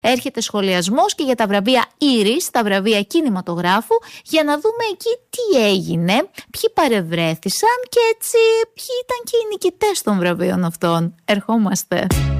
Έρχεται σχολιασμός και για τα βραβεία Ήρης, τα βραβεία κινηματογράφου, για να δούμε εκεί τι έγινε, ποιοι παρευρέθησαν και έτσι ποιοι ήταν και οι νικητές των βραβείων αυτών. Ερχόμαστε.